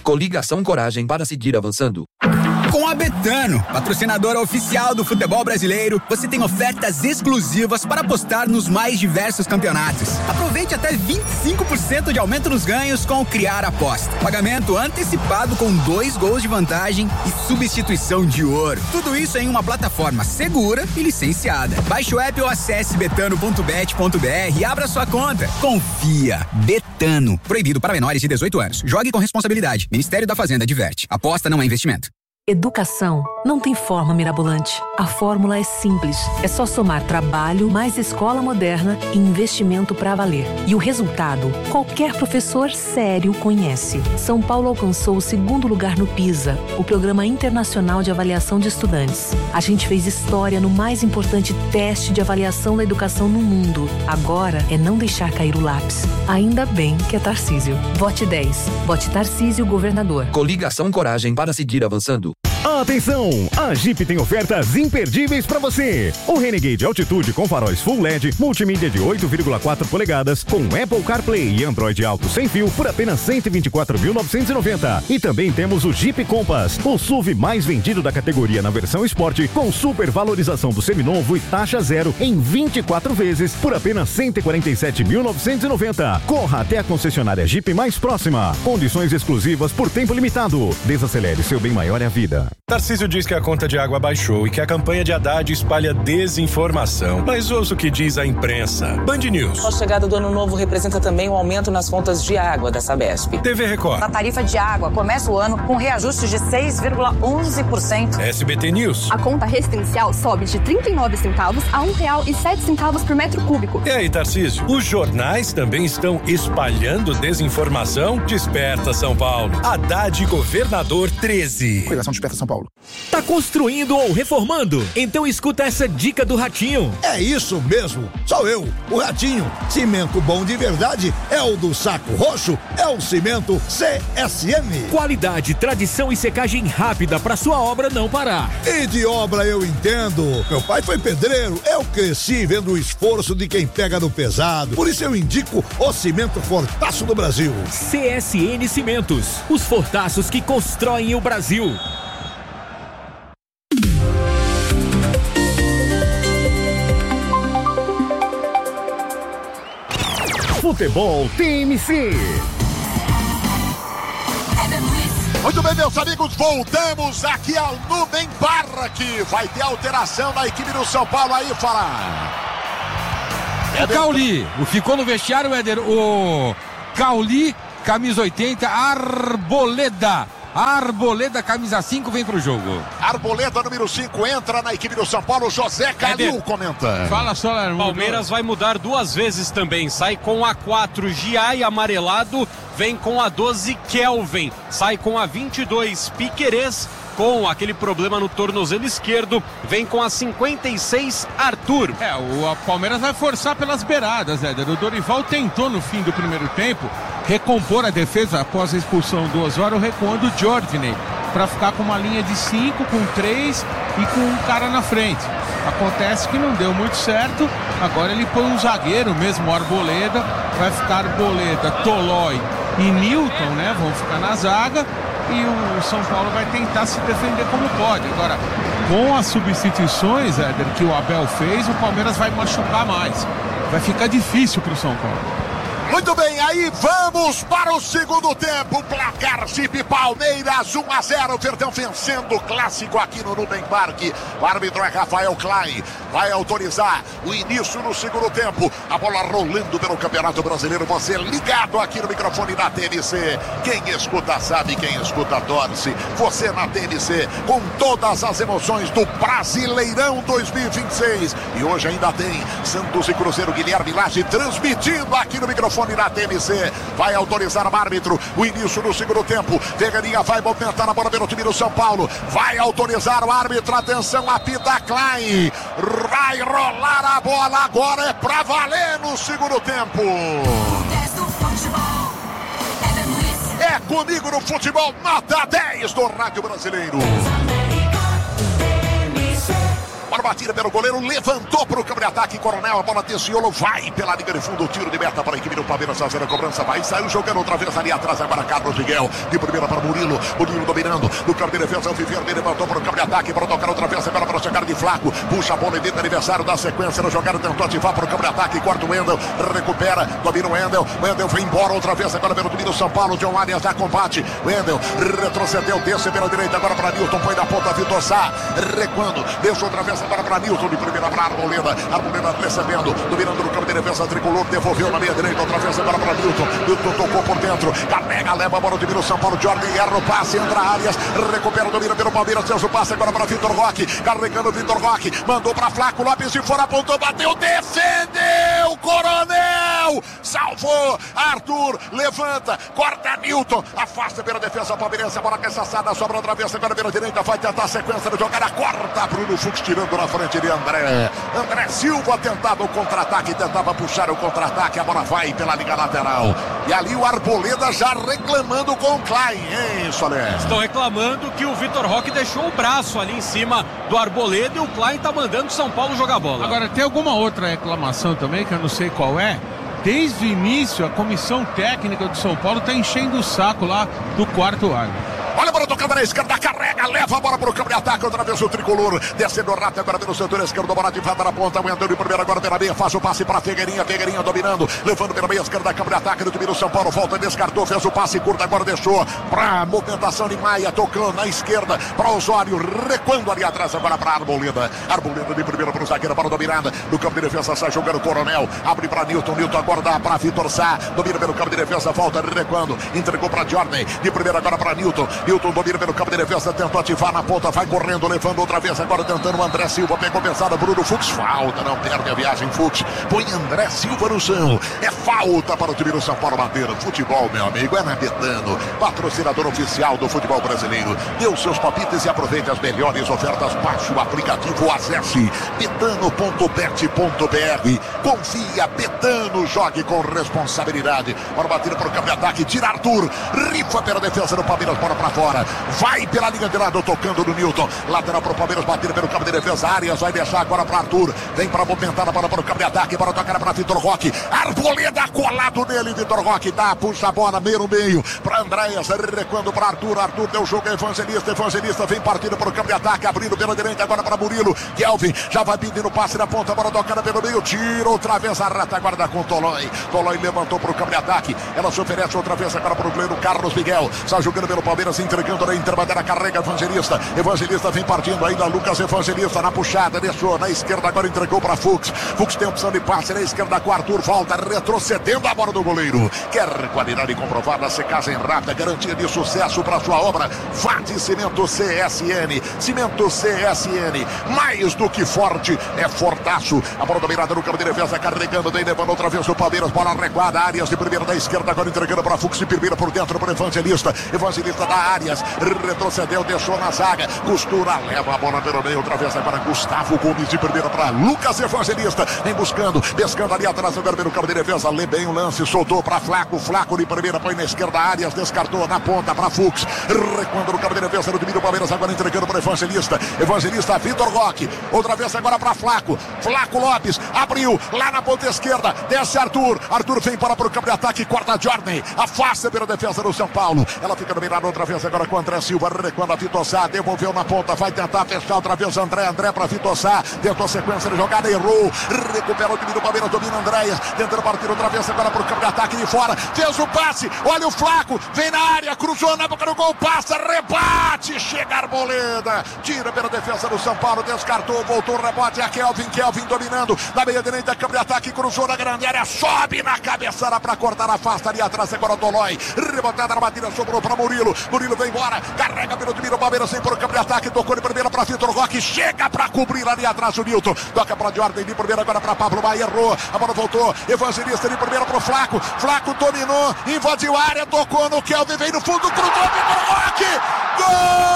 Coligação Coragem para seguir avançando. Com a Betano, patrocinadora oficial do futebol brasileiro, você tem ofertas exclusivas para apostar nos mais diversos campeonatos. Aproveite até 25% de aumento nos ganhos com o Criar Aposta. Pagamento antecipado com 2 gols de vantagem e substituição de ouro. Tudo isso em uma plataforma segura e licenciada. Baixe o app ou acesse betano.bet.br e abra sua conta. Confia. Betano. Proibido para menores de 18 anos. Jogue com responsabilidade. Ministério da Fazenda adverte. Aposta não é investimento. Educação não tem forma mirabolante. A fórmula é simples. É só somar trabalho, mais escola moderna e investimento para valer. E o resultado, qualquer professor sério conhece. São Paulo alcançou o 2º lugar no PISA, o Programa Internacional de Avaliação de Estudantes. A gente fez história no mais importante teste de avaliação da educação no mundo. Agora é não deixar cair o lápis. Ainda bem que é Tarcísio. Vote 10. Vote Tarcísio, governador. Coligação Coragem para seguir avançando. Atenção! A Jeep tem ofertas imperdíveis para você. O Renegade Altitude com faróis Full LED, multimídia de 8,4 polegadas, com Apple CarPlay e Android Auto sem fio por apenas R$124.990. E também temos o Jeep Compass, o SUV mais vendido da categoria na versão Sport, com super valorização do seminovo e taxa zero em 24 vezes por apenas R$147.990. Corra até a concessionária Jeep mais próxima. Condições exclusivas por tempo limitado. Desacelere, seu bem maior é a vida. Tarcísio diz que a conta de água baixou e que a campanha de Haddad espalha desinformação. Mas ouça o que diz a imprensa. Band News. A chegada do ano novo representa também um aumento nas contas de água da Sabesp. TV Record. A tarifa de água começa o ano com reajuste de 6,11%. SBT News. A conta residencial sobe de 39 centavos a R$1,07 por metro cúbico. E aí, Tarcísio, os jornais também estão espalhando desinformação? Desperta, São Paulo. Haddad, governador 13. Coligação Desperta São Paulo. Tá construindo ou reformando? Então escuta essa dica do Ratinho. É isso mesmo, sou eu, o Ratinho. Cimento bom de verdade é o do Saco Roxo, é o cimento CSM. Qualidade, tradição e secagem rápida pra sua obra não parar. E de obra eu entendo. Meu pai foi pedreiro, eu cresci vendo o esforço de quem pega no pesado. Por isso eu indico o cimento Fortaço do Brasil. CSN Cimentos, os fortaços que constroem o Brasil. Futebol TMC. Muito bem, meus amigos, voltamos aqui ao Nubem Park. Vai ter alteração na equipe do São Paulo aí, fala. O Cauli, ficou no vestiário, Éder, o Cauli, camisa 80, Arboleda, camisa 5, vem pro jogo. Arboleda, número 5, entra na equipe do São Paulo. José Calil comenta. Fala só, irmão. Palmeiras vai mudar 2 vezes também. Sai com a 4, Giai amarelado. Vem com a 12, Kelvin. Sai com a 22, Piquerez. Com aquele problema no tornozelo esquerdo, vem com a 56, Arthur. O Palmeiras vai forçar pelas beiradas, Éder. O Dorival tentou no fim do primeiro tempo recompor a defesa após a expulsão do Osório, recuando o Jorginho para ficar com uma linha de 5, com 3 e com um cara na frente. Acontece que não deu muito certo. Agora ele põe um zagueiro mesmo, o Arboleda. Vai ficar Arboleda, Tolói e Newton, né? Vão ficar na zaga. E o São Paulo vai tentar se defender como pode. Agora, com as substituições, Éder, que o Abel fez, o Palmeiras vai machucar mais. Vai ficar difícil para o São Paulo. Muito bem, aí vamos para o segundo tempo. Placar Jeep Palmeiras 1-0. Verdão vencendo o clássico aqui no Nubem Park. O árbitro é Rafael Klein. Vai autorizar o início do segundo tempo. A bola rolando pelo Campeonato Brasileiro. Você ligado aqui no microfone da TNC. Quem escuta sabe, quem escuta torce. Você na TNC com todas as emoções do Brasileirão 2026. E hoje ainda tem Santos e Cruzeiro. Guilherme Lage transmitindo aqui no microfone da TNC, vai autorizar o árbitro o início do segundo tempo. Veganinha vai movimentar a bola pelo time do São Paulo, vai autorizar o árbitro, atenção, apita Klein, vai rolar a bola, agora é pra valer no segundo tempo. É comigo no futebol, nota 10 do Rádio Brasileiro. bola batida pelo goleiro, levantou para o campo de ataque, Coronel, a bola Teciolo, vai pela linha de fundo, tiro de meta para a equipe do Palmeiras, fazer a cobrança, vai, saiu jogando outra vez ali atrás, agora Carlos Miguel, de primeira para Murilo dominando, no campo de defesa, o Viverde levantou para o campo de ataque, para tocar outra vez, agora para chegar de Flaco, puxa a bola e dentro aniversário da sequência, na jogada tentou ativar para o campo de ataque, corta o Wendel, recupera, domina o Wendel vem embora outra vez, agora pelo domínio São Paulo, John Arias já combate, Wendel retrocedeu, desce pela direita, agora para Nilton, põe na ponta, Vitor Sá, recuando, deixou outra vez agora para Nilton, de primeira para Arboleda recebendo, dominando no campo de defesa tricolor, devolveu na meia direita, outra vez agora para Nilton tocou por dentro, carrega, leva a bola, domina o São Paulo, Jordan erra o passe, entra Arias, recupera, domina pelo Palmeiras, fez o passe agora para Vitor Roque, carregando Vitor Roque, mandou para Flaco, Lopes de fora, apontou, bateu, defendeu, Coronel, salvou, Arthur, levanta, corta Nilton, afasta pela defesa palmeirense, a bola caçaçada, sobra outra vez, agora pela direita, vai tentar a sequência de jogada, corta Bruno Fux, tirando na frente de André Silva, tentava o contra-ataque, tentava puxar o contra-ataque, a bola vai pela linha lateral, e ali o Arboleda já reclamando com o Klein, hein, Soler? Estão reclamando que o Vitor Roque deixou o braço ali em cima do Arboleda e o Klein tá mandando o São Paulo jogar bola. Agora, tem alguma outra reclamação também, que eu não sei qual é? Desde o início, a comissão técnica do São Paulo tá enchendo o saco lá do quarto árbitro. Olha a bola tocando na esquerda, carrega, leva a bola para o campo de ataque, outra vez o tricolor, descendo o rato agora pelo setor esquerdo, bola de fada na ponta, aguentando de primeira agora pela meia, faz o passe para Figueirinha dominando, levando pela meia esquerda, campo de ataque do time do São Paulo, volta, descartou, fez o passe curto, agora deixou para movimentação de Maia, tocando na esquerda, para Osório, recuando ali atrás agora para Arboleda de primeira para o zagueiro, para dominada, no campo de defesa, sai jogando o Coronel, abre para Nilton agora dá para Vitor Sá, domina pelo campo de defesa, volta, recuando, entregou para Jordan, de primeira agora para Nilton domina pelo campo de defesa, tentou ativar na ponta, vai correndo, levando outra vez, agora tentando o André Silva, pegou pensada, Bruno Fux, falta, não perde a viagem, Fux, põe André Silva no chão, é falta para o time do São Paulo bater, futebol, meu amigo, é na Betano, patrocinador oficial do futebol brasileiro, dê os seus palpites e aproveite as melhores ofertas, baixe o aplicativo, acesse betano.bet.br, confia, Betano, jogue com responsabilidade, para bater para o campo de ataque, tira Arthur, rifa pela defesa do Palmeiras, bola para fora, vai pela linha de lado, tocando no Nilton, lateral para o Palmeiras, bater pelo campo de defesa, Arias vai deixar agora para Arthur, vem para movimentar a bola para o campo de ataque, para tocar para Vitor Roque, Arboleda colado nele, Vitor Roque dá, puxa a bola, meio para Andréas, recuando para Arthur deu jogo, Evangelista vem partindo para o campo de ataque, abrindo pela direita agora para Murilo, Kelvin já vai pedindo passe na ponta, bola tocada pelo meio, tira outra vez a retaguarda com Tolói levantou para o campo de ataque, ela se oferece outra vez agora para o goleiro Carlos Miguel, está jogando pelo Palmeiras, entregando na interbandeira, carrega Evangelista vem partindo ainda, Lucas Evangelista na puxada, deixou na esquerda, agora entregou para Fux tem opção de passe na esquerda com Arthur, volta retrocedendo a bola do goleiro, quer qualidade comprovada, secagem rápida, garantia de sucesso para sua obra, Vate Cimento CSN, mais do que forte, é fortaço, a bola dominada no campo de defesa, carregando, daí levando outra vez o Palmeiras, bola recuada, Arias de primeira da esquerda, agora entregando para Fux de primeira por dentro para Evangelista da Arias, retrocedeu, deixou na zaga, costura, leva a bola pelo meio, outra vez agora Gustavo Gomes de primeira para Lucas Evangelista, vem buscando, pescando ali atrás, agora pelo campo de defesa, lê bem o lance, soltou para Flaco de primeira, põe na esquerda, Arias descartou na ponta para Fux, recuando no campo de defesa do time do Palmeiras, agora entregando para Evangelista, Vitor Roque, outra vez agora para Flaco Lopes, abriu, lá na ponta esquerda, desce Arthur vem para o campo de ataque, corta Jordan, afasta pela defesa do São Paulo, ela fica dominada outra vez agora com André Silva, recuando a Vitor Sá, devolveu na ponta, vai tentar fechar outra vez André para Vitor Sá, tentou a sequência de jogada, errou, recupera o time do Palmeiras, domina Andréas, tentando partir outra vez agora para o campo de ataque de fora, fez o passe, olha o Flaco, vem na área, cruzou na boca do gol, passa, rebate, chega Arboleda, tira pela defesa do São Paulo, descartou, voltou, rebote, é Kelvin dominando, na meia direita, campo de ataque, cruzou na grande área, sobe na cabeçada para cortar, afasta ali atrás, agora o Tolói, rebotada na batida, sobrou para Murilo vem embora, carrega pelo time do Palmeiras, vem por campo de ataque, tocou de primeira para Vitor Roque, chega para cobrir ali atrás o Nilton, toca para Jordan de primeira agora para Pablo Maia, errou, a bola voltou, Evangelista de primeira para o Flaco dominou, invadiu a área, tocou no Kelvin, vem no fundo, cruzou, Vitor Roque, gol!